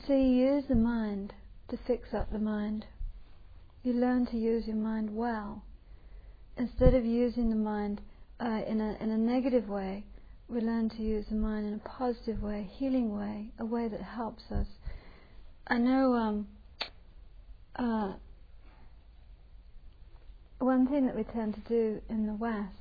So you use the mind to fix up the mind. You learn to use your mind well. Instead of using the mind in a negative way, we learn to use the mind in a positive way, healing way, a way that helps us. I know one thing that we tend to do in the West,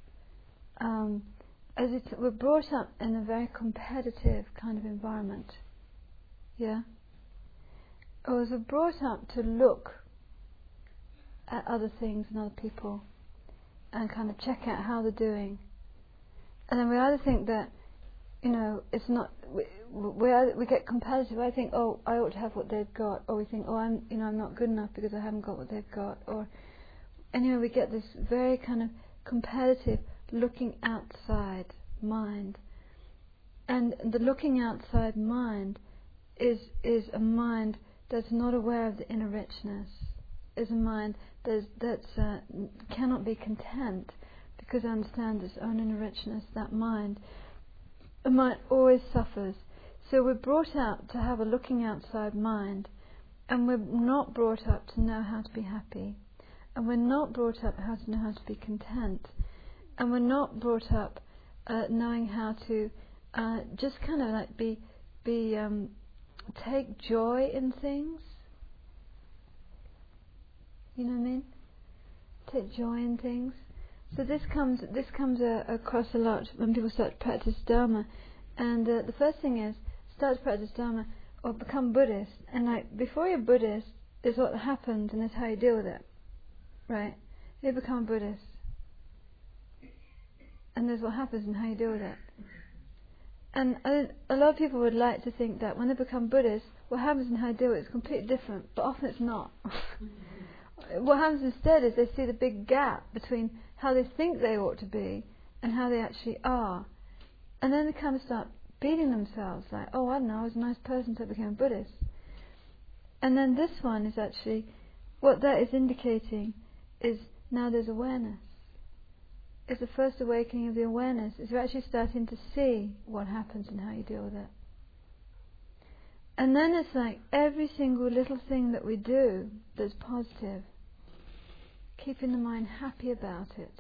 we're brought up in a very competitive kind of environment. Yeah? Or we're brought up to look at other things and other people and kind of check out how they're doing. And then we either think that, it's not, we get competitive. I think, oh, I ought to have what they've got. Or we think, oh, I'm not good enough because I haven't got what they've got. Or, anyway, we get this very kind of competitive looking outside mind. And the looking outside mind is a mind that's not aware of the inner richness, is a mind that cannot be content because it understands its own inner richness. That mind always suffers. So we're brought out to have a looking outside mind, and we're not brought up to know how to be happy, and we're not brought up how to know how to be content, and we're not brought up knowing how to just kind of like take joy in things. You know what I mean? Take joy in things. So this comes across a lot when people start to practice Dharma. And the first thing is, start to practice Dharma or become Buddhist. And like, before you're Buddhist, is what happens and is how you deal with it. Right? You become Buddhist. And there's what happens and how you deal with it. And a lot of people would like to think that when they become Buddhist, what happens and how you deal with it is completely different. But often it's not. What happens instead is they see the big gap between how they think they ought to be and how they actually are. And then they kind of start beating themselves like, oh, I don't know, I was a nice person so I became a Buddhist. And then this one is actually, what that is indicating is now there's awareness. It's the first awakening of the awareness. It's you're actually starting to see what happens and how you deal with it. And then it's like every single little thing that we do that's positive, keeping the mind happy about it.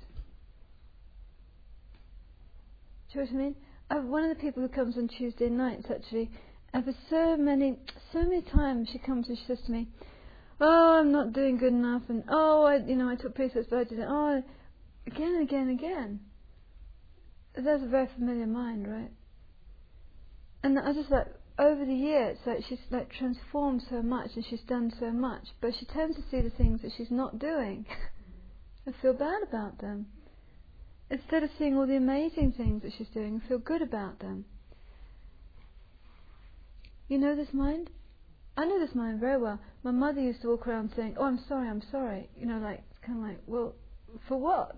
Do you know what I mean? One of the people who comes on Tuesday nights actually, and for so many times she comes and she says to me, oh, I'm not doing good enough, and oh, I took precepts but I didn't, oh, again and again and again. That's a very familiar mind, right? And I just like, over the years, it's like she's like transformed so much and she's done so much, but she tends to see the things that she's not doing and feel bad about them, instead of seeing all the amazing things that she's doing and feel good about them. You know this mind? I know this mind very well. My mother used to walk around saying, oh, I'm sorry, I'm sorry. Like, it's kind of like, well, for what?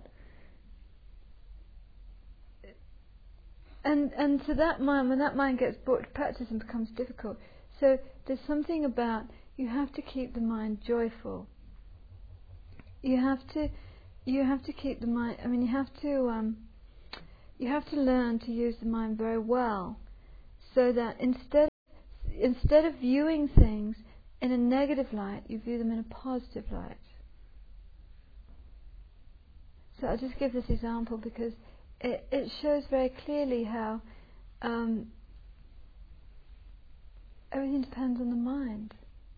And so that mind, when that mind gets brought to practice and becomes difficult, so there's something about, you have to keep the mind joyful. You have to keep the mind, you have to learn to use the mind very well, so that instead of viewing things in a negative light, you view them in a positive light. So I'll just give this example because it shows very clearly how everything depends on the mind.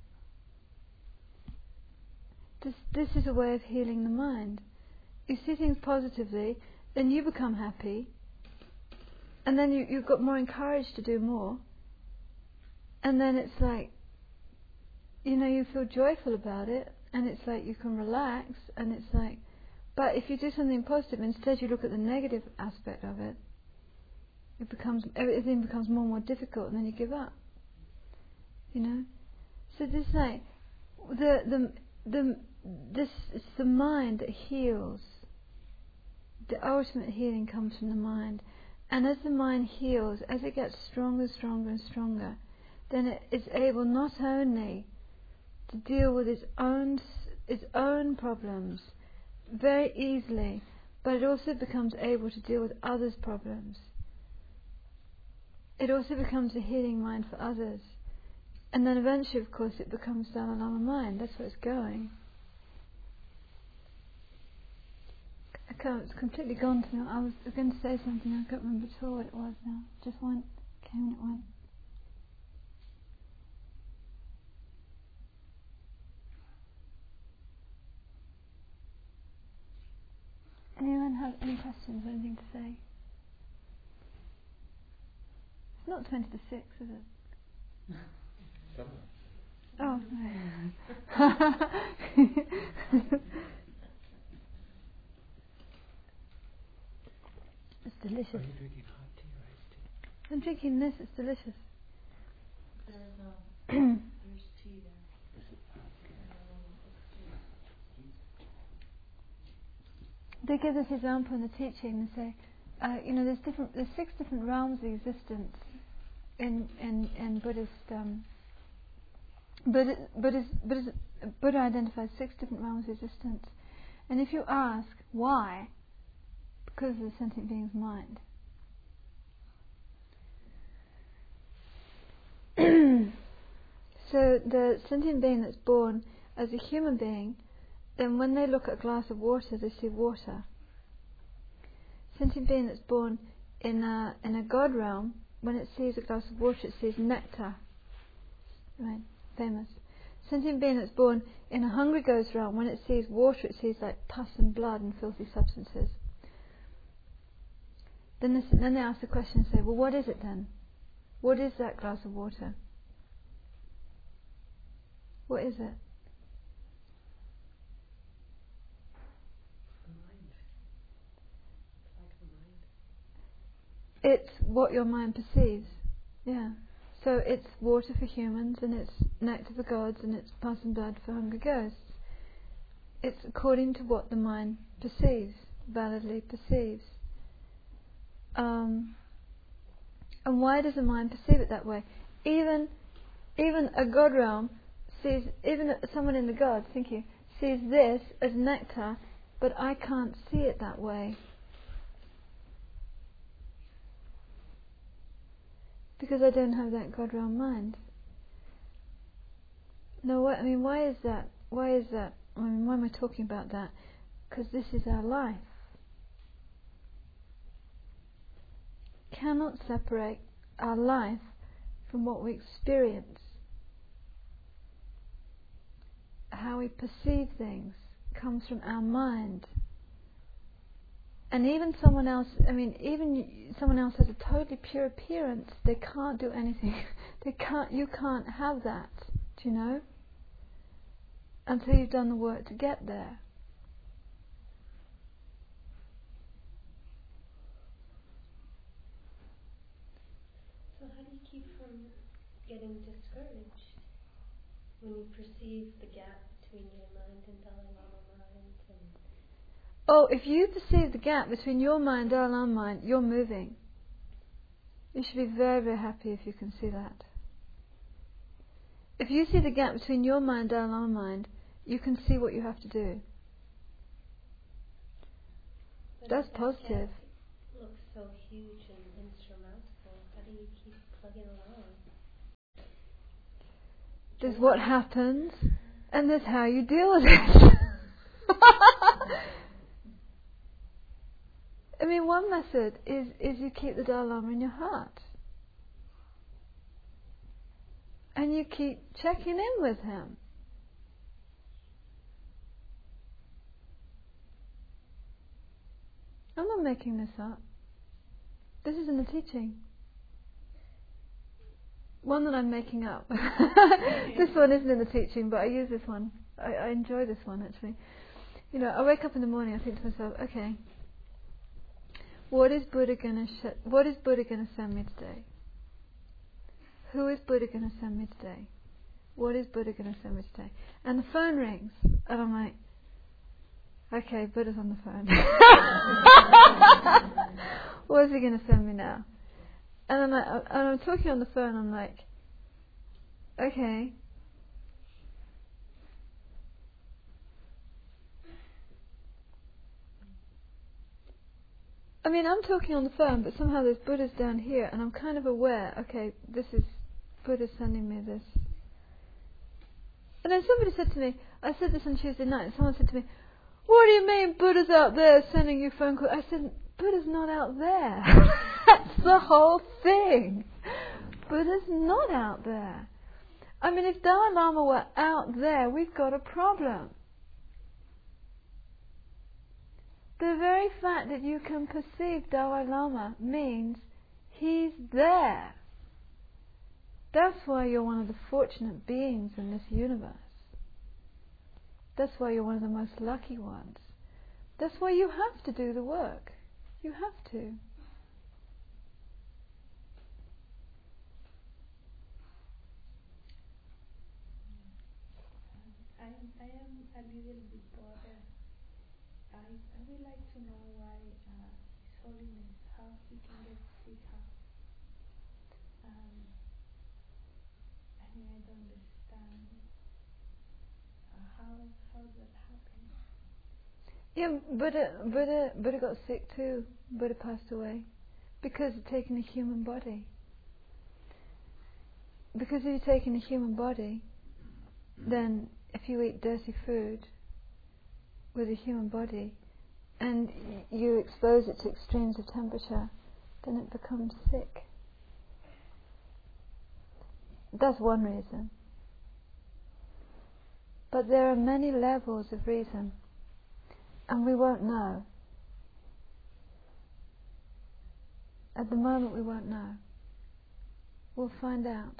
This is a way of healing the mind. You see things positively, then you become happy, and then you've got more encouraged to do more, and then it's like, you feel joyful about it, and it's like you can relax, and it's like, but if you do something positive, instead you look at the negative aspect of it, everything becomes more and more difficult, and then you give up. So this like this is the mind that heals. The ultimate healing comes from the mind, and as the mind heals, as it gets stronger, stronger, and stronger, then it is able not only to deal with its own problems very easily, but it also becomes able to deal with others' problems. It also becomes a healing mind for others. And then eventually, of course, it becomes Dalai Lama mind. That's where it's going. It's completely gone to me. I was going to say something, I can't remember at all what it was now. Just went, came and it went. Anyone have any questions or anything to say? It's not 20 to 6, is it? Oh, it's delicious. Are you drinking hot tea or iced tea? I'm drinking this, it's delicious. There's tea there. Is it? They give this example in the teaching. They say, there's 6 different realms of existence in Buddhist. Buddha identifies 6 different realms of existence, and if you ask why, because of the sentient being's mind. So the sentient being that's born as a human being, then when they look at a glass of water, they see water. Sentient being that's born in a God realm, when it sees a glass of water, it sees nectar. Right, famous. Sentient being that's born in a hungry ghost realm, when it sees water, it sees like pus and blood and filthy substances. Then they ask the question and say, well, what is it then? What is that glass of water? What is it? It's what your mind perceives. Yeah. So it's water for humans, and it's nectar for gods, and it's pus and blood for hungry ghosts. It's according to what the mind perceives, validly perceives. And why does the mind perceive it that way? Even a god realm sees, even someone in the gods, sees this as nectar, but I can't see it that way. Because I don't have that God realm mind. No, why is that? Why am I talking about that? Because this is our life. Cannot separate our life from what we experience. How we perceive things comes from our mind. And even someone else has a totally pure appearance, they can't do anything. You can't have that, do you know? Until you've done the work to get there. So how do you keep from getting discouraged when you perceive the gap between your mind and Dalai Lama mind? Oh, if you perceive the gap between your mind and Dalai Lama mind, you're moving. You should be very, very happy if you can see that. If you see the gap between your mind and Dalai Lama mind, you can see what you have to do. But that's positive. It looks so huge and insurmountable. How do you keep plugging along? There's what happens, and there's how you deal with it. One method is you keep the Dalai Lama in your heart. And you keep checking in with him. I'm not making this up. This is in the teaching. One that I'm making up. This one isn't in the teaching, but I use this one. I enjoy this one, actually. I wake up in the morning, I think to myself, okay, what is Buddha going to send me today? Who is Buddha going to send me today? What is Buddha going to send me today? And the phone rings, and I'm like, okay, Buddha's on the phone. What is he going to send me now? And I'm talking on the phone, I'm like, okay. I'm talking on the phone, but somehow there's Buddha's down here, and I'm kind of aware, okay, this is Buddha sending me this And then somebody said to me, I said this on Tuesday night, and someone said to me, what do you mean Buddha's out there sending you phone calls? I said, Buddha's not out there. That's the whole thing. Buddha's not out there. I mean, if Dalai Lama were out there, we've got a problem. The very fact that you can perceive Dalai Lama means he's there. That's why you're one of the fortunate beings in this universe. That's why you're one of the most lucky ones. That's why you have to do the work. You have to. I am a little bit bothered. I would like to know why His Holiness, how he can get sick. I mean, I don't understand how that happened. Yeah, Buddha got sick too. Buddha passed away because of taking a human body. Because if you're taking a human body, then if you eat dirty food with a human body and you expose it to extremes of temperature, then it becomes sick. That's one reason. But there are many levels of reason, and we won't know. At the moment we won't know. We'll find out.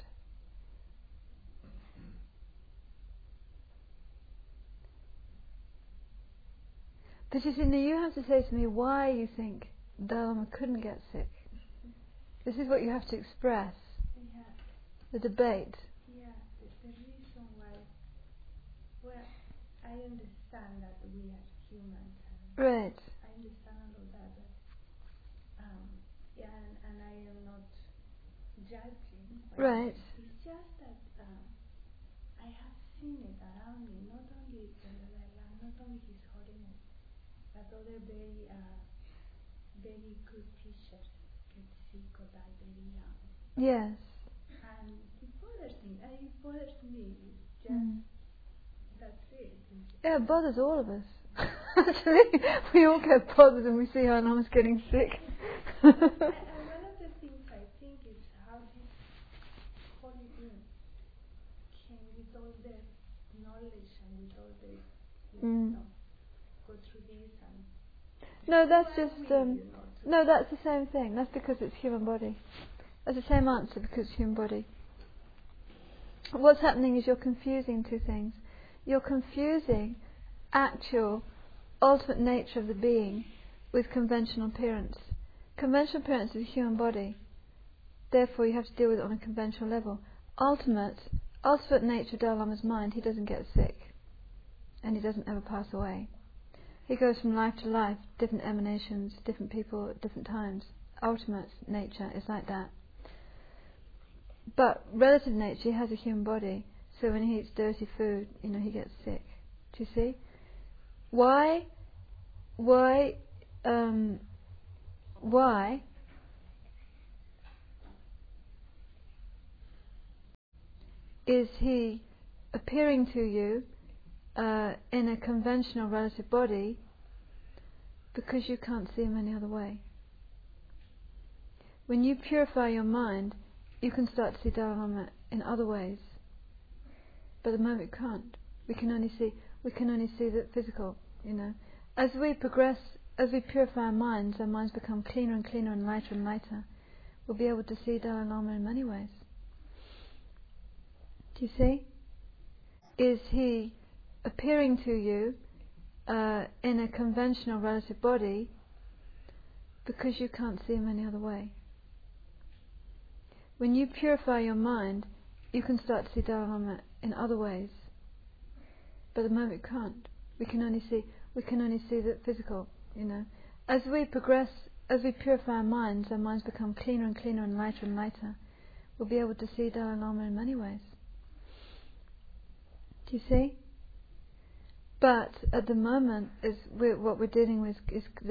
But you see, now you have to say to me why you think Dalai Lama couldn't get sick. This is what you have to express. Yeah. The debate. Yeah, the reason why. Well, I understand that we are humans. Right. I understand all of that. But, yeah, and I am not judging. Right. It's just that I have seen it around me, not only the Dalai Lama, not only His Holiness, but other very good teachers get sick or die very young. Yes. And it bothers me. It bothers me. It's just that's it. Yeah, it bothers all of us. Actually, we all get bothered when we see our Lama's getting sick. And one of the things I think is how this holy being came with all the knowledge and with all the go through this and No, that's just no, that's the same thing. That's because it's human body. That's the same answer because it's human body. What's happening is you're confusing two things. You're confusing actual, ultimate nature of the being with conventional appearance. Conventional appearance is a human body. Therefore, you have to deal with it on a conventional level. Ultimate nature of Dalai Lama's mind, he doesn't get sick, and he doesn't ever pass away. He goes from life to life, different emanations, different people at different times. Ultimate nature is like that. But relative nature, he has a human body, so when he eats dirty food, he gets sick. Do you see? Why is he appearing to you in a conventional relative body? Because you can't see him any other way. When you purify your mind, you can start to see Dalai Lama in other ways. But at the moment we can't. We can only see the physical, As we progress, as we purify our minds become cleaner and cleaner and lighter. We'll be able to see Dalai Lama in many ways. Do you see? Is he appearing to you in a conventional relative body because you can't see him any other way? When you purify your mind, you can start to see Dalai Lama in other ways. But at the moment we can't. We can only see the physical, As we progress, as we purify our minds become cleaner and cleaner and lighter. We'll be able to see Dalai Lama in many ways. Do you see? But at the moment, what we're dealing with is